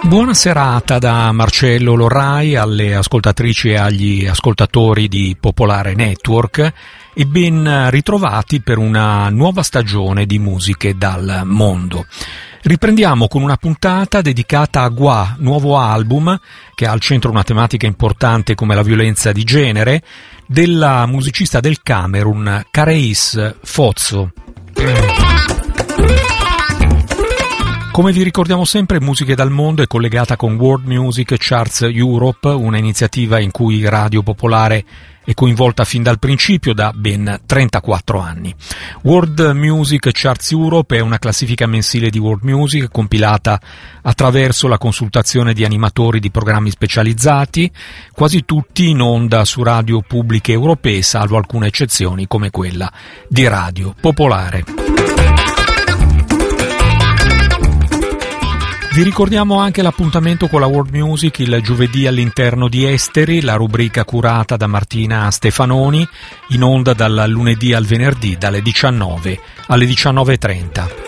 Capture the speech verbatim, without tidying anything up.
Buona serata da Marcello Lorrai alle ascoltatrici e agli ascoltatori di Popolare Network e ben ritrovati per una nuova stagione di musiche dal mondo. Riprendiamo con una puntata dedicata a Gua, nuovo album che ha al centro una tematica importante come la violenza di genere, della musicista del Camerun Kareis Fotso. Come vi ricordiamo sempre, Musiche dal Mondo è collegata con World Music Charts Europe, una iniziativa in cui Radio Popolare è coinvolta fin dal principio da ben trentaquattro anni. World Music Charts Europe è una classifica mensile di world music compilata attraverso la consultazione di animatori di programmi specializzati, quasi tutti in onda su radio pubbliche europee, salvo alcune eccezioni come quella di Radio Popolare. Vi ricordiamo anche l'appuntamento con la World Music il giovedì all'interno di Esteri, la rubrica curata da Martina Stefanoni, in onda dal lunedì al venerdì dalle diciannove alle diciannove e trenta.